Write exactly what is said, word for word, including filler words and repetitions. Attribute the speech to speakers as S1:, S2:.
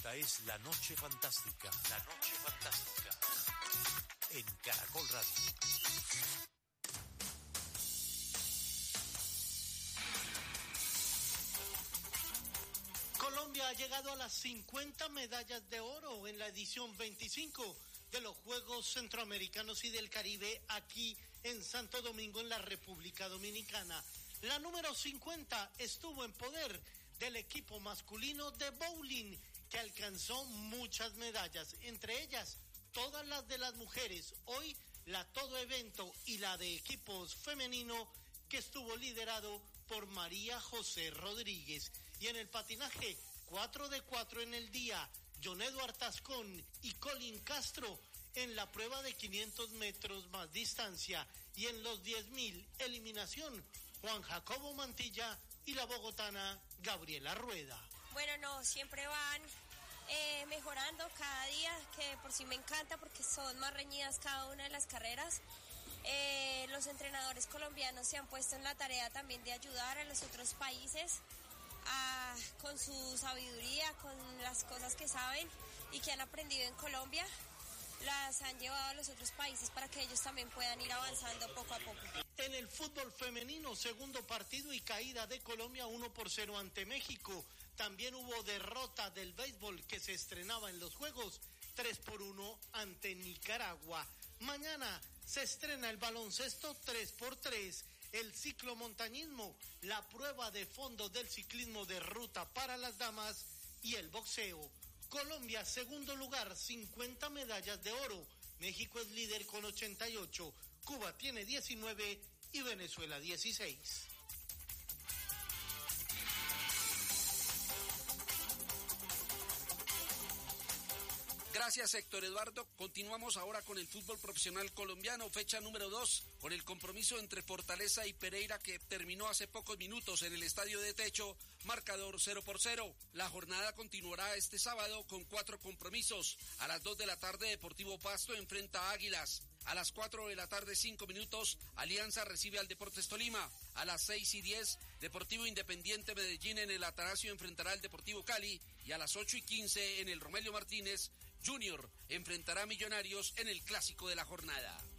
S1: Esta es La Noche Fantástica. La Noche Fantástica. En Caracol Radio.
S2: Colombia ha llegado a las cincuenta medallas de oro en la edición veinticinco de los Juegos Centroamericanos y del Caribe aquí en Santo Domingo, en la República Dominicana. La número cincuenta estuvo en poder del equipo masculino de bowling, que alcanzó muchas medallas, entre ellas todas las de las mujeres. Hoy la todo evento y la de equipos femenino, que estuvo liderado por María José Rodríguez. Y en el patinaje, cuatro de cuatro en el día, John Eduard Tascón y Colin Castro en la prueba de quinientos metros más distancia. Y en los diez mil, eliminación, Juan Jacobo Mantilla y la bogotana Gabriela Rueda.
S3: Bueno, no, siempre van eh, mejorando cada día, que por sí me encanta porque son más reñidas cada una de las carreras. Eh, los entrenadores colombianos se han puesto en la tarea también de ayudar a los otros países a, con su sabiduría, con las cosas que saben y que han aprendido en Colombia, las han llevado a los otros países para que ellos también puedan ir avanzando poco a poco.
S2: En el fútbol femenino, segundo partido y caída de Colombia uno por cero ante México. También hubo derrota del béisbol, que se estrenaba en los Juegos, tres por uno ante Nicaragua. Mañana se estrena el baloncesto tres por tres, el ciclomontañismo, la prueba de fondo del ciclismo de ruta para las damas y el boxeo. Colombia, segundo lugar, cincuenta medallas de oro. México es líder con ochenta y ocho. Cuba tiene diecinueve y Venezuela dieciséis.
S4: Gracias, Héctor Eduardo. Continuamos ahora con el fútbol profesional colombiano, fecha número dos, con el compromiso entre Fortaleza y Pereira, que terminó hace pocos minutos en el Estadio de Techo, marcador cero por cero. La jornada continuará este sábado con cuatro compromisos. A las dos de la tarde, Deportivo Pasto enfrenta a Águilas. A las cuatro de la tarde, cinco minutos, Alianza recibe al Deportes Tolima. A las seis y diez, Deportivo Independiente Medellín en el Atanasio enfrentará al Deportivo Cali. Y a las ocho y quince, en el Romelio Martínez, Junior enfrentará a Millonarios en el clásico de la jornada.